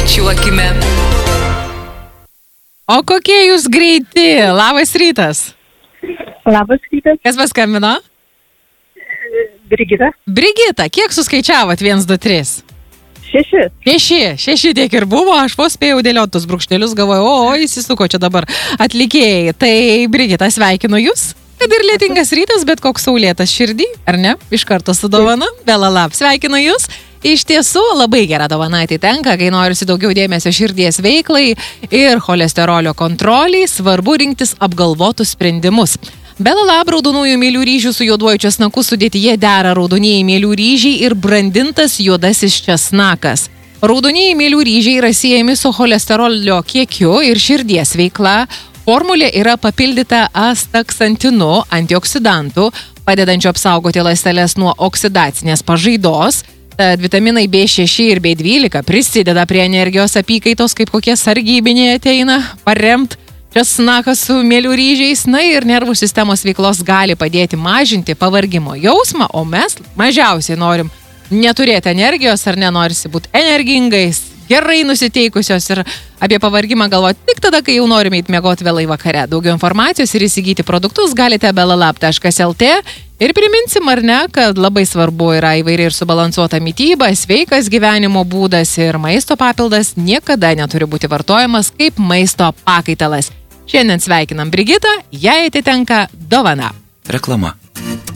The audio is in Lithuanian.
skaičiuokime. O kokie jūs greiti? Labas rytas. Labas rytas. Kas paskambino? Brigita. Brigita, kiek suskaičiavot? 1, 2, 3? 6. 6 tiek ir buvo, aš vos spėjau dėlioti tus brūkštelius, galvoju, įsisuko čia dabar atlikėjai. Tai Brigita, sveikinu jūs. Kad ir lietingas rytas, bet koks saulėtas širdį, ar ne? Iš karto su dovana. Belalab, sveikinu jūs. Iš tiesų, labai gera dovana atitenka, kai norisi daugiau dėmesio širdies veiklai ir cholesterolio kontroliai, svarbu rinktis apgalvotus sprendimus. Belalab raudonųjų mėlių ryžių su juoduoju česnaku sudėtyje dera raudonieji mėlių ryžiai ir brandintas juodasis česnakas. Raudonieji mėlių ryžiai yra siejami su cholesterolio kiekiu ir širdies veikla. Formulė yra papildyta astaksantinu, antioksidantų, padedančiu apsaugoti ląsteles nuo oksidacinės pažaidos. Tad vitaminai B6 ir B12 prisideda prie energijos apykaitos, kaip kokie sargybiniai ateina paremt česnakas su mėlių ryžiais. Na ir nervų sistemos veiklos gali padėti mažinti pavargimo jausmą, o mes mažiausiai norim neturėti energijos ar nenorisi būti energingais, gerai nusiteikusios ir apie pavargimą galvoti tik tada, kai jau norime eiti miegoti vėlai vakare. Daugiau informacijos ir įsigyti produktus galite belalab.lt. Ir priminsim, ar ne, kad labai svarbu yra įvairiai ir subalansuota mytyba, sveikas gyvenimo būdas ir maisto papildas niekada neturi būti vartojamas kaip maisto pakaitalas. Šiandien sveikinam Brigitą, jai atitenka dovana. Reklama.